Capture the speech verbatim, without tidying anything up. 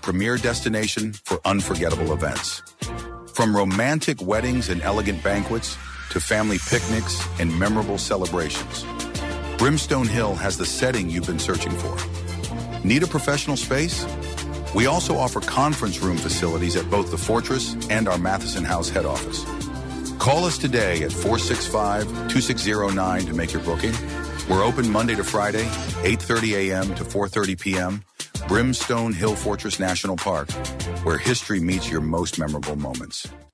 premier destination for unforgettable events. From romantic weddings and elegant banquets to family picnics and memorable celebrations, Brimstone Hill has the setting you've been searching for. Need a professional space? We also offer conference room facilities at both the Fortress and our Matheson House head office. Call us today at four six five, two six zero nine to make your booking. We're open Monday to Friday, eight thirty a.m. to four thirty p.m. Brimstone Hill Fortress National Park, where history meets your most memorable moments.